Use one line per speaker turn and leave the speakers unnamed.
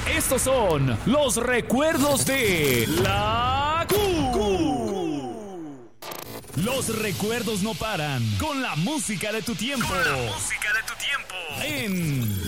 Estos son los recuerdos de la Los recuerdos no paran con la música de tu tiempo. En